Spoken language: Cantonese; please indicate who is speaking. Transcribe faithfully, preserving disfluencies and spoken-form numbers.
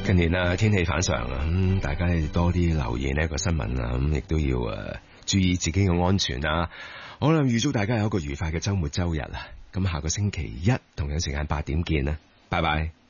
Speaker 1: 近年啊，天氣反常啊，咁大家多啲留意呢個新聞啊，咁亦都要誒注意自己嘅安全啊。好啦，預祝大家有一個愉快嘅週末週日啊！咁下個星期一同樣時間八點見啦，拜拜。